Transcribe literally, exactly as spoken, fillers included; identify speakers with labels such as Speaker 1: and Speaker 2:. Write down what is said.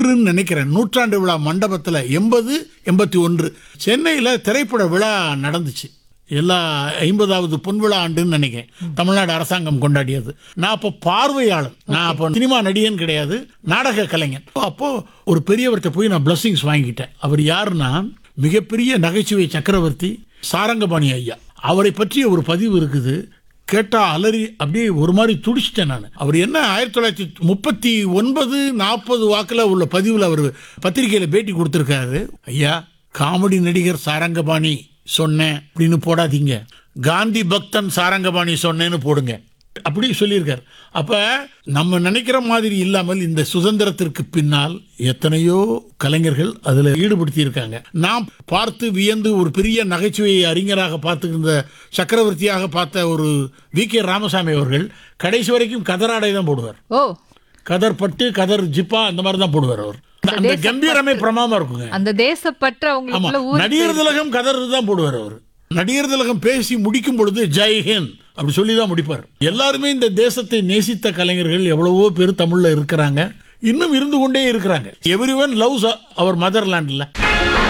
Speaker 1: ஒன்றுன்னு நினைக்கிறேன், நூற்றாண்டு விழா மண்டபத்தில் எண்பது எண்பத்தி ஒன்று சென்னையில் திரைப்பட விழா நடந்துச்சு. எல்லா ஐம்பதாவது பொன் விழா ஆண்டுன்னு நினைக்கிறேன், தமிழ்நாடு அரசாங்கம் கொண்டாடியது. நான் அப்போ பார்வையாளர், நான் அப்போ சினிமா நடிகன் கிடையாது, நாடக கலைஞன். அப்போ ஒரு பெரியவர்கிட்ட போய் நான் பிளஸிங்ஸ் வாங்கிட்டேன். அவர் யாருன்னா மிகப்பெரிய நகைச்சுவை சக்கரவர்த்தி சாரங்கபாணி ஐயா. அவரை பற்றிய ஒரு பதிவு இருக்குது, கேட்டா அலறி அப்படியே ஒரு மாதிரி துடிச்சிட்டேன் நான். அவர் என்ன ஆயிரத்தி தொள்ளாயிரத்தி முப்பத்தி ஒன்பது நாற்பது வாக்கில் உள்ள பதிவில் அவர் பத்திரிகையில் பேட்டி கொடுத்துருக்காரு. ஐயா, காமெடி நடிகர் சாரங்கபாணி சொன்னேன் அப்படின்னு போடாதீங்க, காந்தி பக்தன் சாரங்கபாணி சொன்னேன்னு போடுங்க அப்படி சொல்லியிருக்கார். அப்ப நம்ம நினைக்கிற மாதிரி இல்லாமல் இந்த சுதந்திரத்திற்கு பின்னால் எத்தனையோ கலைஞர்கள் அதில் ஈடுபடுத்தி இருக்காங்க. நாம் பார்த்து வியந்து ஒரு பெரிய நகைச்சுவை அறிஞராக பார்த்துக்கிற சக்கரவர்த்தியாக பார்த்த ஒரு வி கே ராமசாமி அவர்கள் கடைசி வரைக்கும் கதராடை தான் போடுவார்.
Speaker 2: ஓ,
Speaker 1: கதர் பட்டு கதர் ஜிப்பா அந்த மாதிரி தான் போடுவார். அவர் அந்த கம்பீரமே பிரமாமா இருக்குங்க.
Speaker 2: அந்த தேசப்பற்ற அவங்களுக்குள்ள ஊறி
Speaker 1: நடிகர் திலகம் கதர் தான் போடுவார். அவர் நடிகர் திலகம் பேசி முடிக்கும் பொழுது ஜெய் ஹிந்த் அப்படி சொல்லி தான் முடிப்பார். எல்லாருமே இந்த தேசத்தை நேசித்த கலைஞர்கள் எவ்வளவோ பேர் தமிழ்ல இருக்கிறாங்க, இன்னும் இருந்து கொண்டே இருக்கிறாங்க. எவ்ரிவன் லவ்ஸ் அவர் மதர்லாண்ட்ல.